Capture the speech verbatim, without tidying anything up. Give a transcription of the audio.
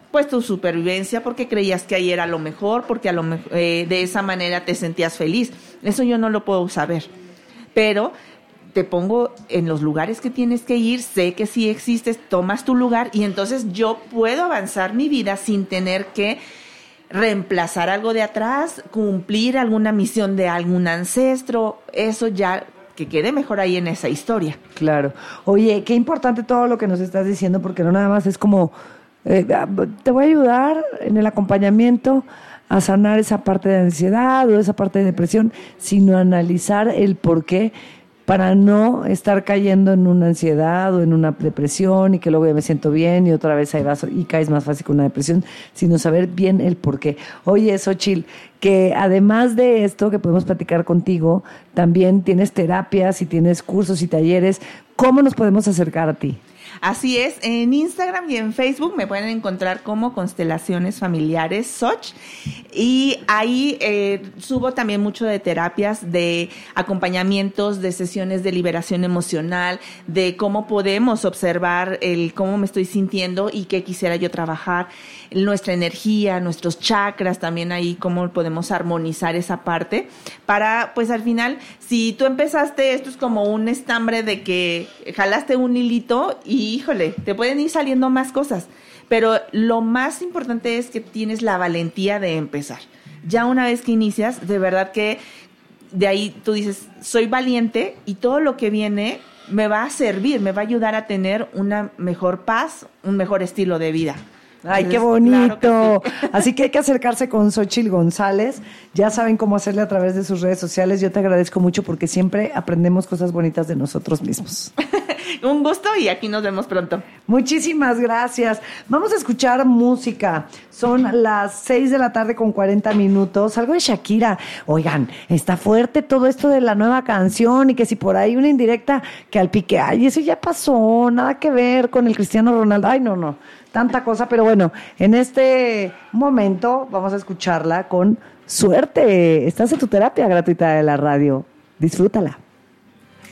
pues tu supervivencia, porque creías que ahí era lo mejor, porque a lo me- eh, de esa manera te sentías feliz. Eso yo no lo puedo saber, pero te pongo en los lugares que tienes que ir, sé que sí existes, tomas tu lugar y entonces yo puedo avanzar mi vida sin tener que reemplazar algo de atrás, cumplir alguna misión de algún ancestro, eso ya que quede mejor ahí en esa historia. Claro. Oye, qué importante todo lo que nos estás diciendo, porque no nada más es como, eh, te voy a ayudar en el acompañamiento a sanar esa parte de ansiedad o esa parte de depresión, sino analizar el por qué para no estar cayendo en una ansiedad o en una depresión y que luego ya me siento bien y otra vez ahí vas y caes más fácil con una depresión, sino saber bien el por qué. Oye, Xóchitl, que además de esto que podemos platicar contigo, también tienes terapias y tienes cursos y talleres. ¿Cómo nos podemos acercar a ti? Así es, en Instagram y en Facebook me pueden encontrar como Constelaciones Familiares Soch, y ahí eh, subo también mucho de terapias, de acompañamientos, de sesiones de liberación emocional, de cómo podemos observar el cómo me estoy sintiendo y qué quisiera yo trabajar, nuestra energía, nuestros chakras, también ahí cómo podemos armonizar esa parte para, pues al final, si tú empezaste, esto es como un estambre de que jalaste un hilito y híjole, te pueden ir saliendo más cosas, pero lo más importante es que tienes la valentía de empezar. Ya una vez que inicias, de verdad que de ahí tú dices, soy valiente y todo lo que viene me va a servir, me va a ayudar a tener una mejor paz, un mejor estilo de vida. Ay, Entonces, qué bonito. claro que sí. Así que hay que acercarse con Xóchitl González. Ya saben cómo hacerle a través de sus redes sociales. Yo te agradezco mucho porque siempre aprendemos cosas bonitas de nosotros mismos. Un gusto y aquí nos vemos pronto. Muchísimas gracias. Vamos a escuchar música. Son las seis de la tarde con cuarenta minutos. Algo de Shakira. Oigan, está fuerte todo esto de la nueva canción y que si por ahí una indirecta que al pique. Ay, eso ya pasó. Nada que ver con el Cristiano Ronaldo. Ay, no, no. Tanta cosa. Pero bueno, en este momento vamos a escucharla con Suerte. Estás en tu terapia gratuita de la radio. Disfrútala.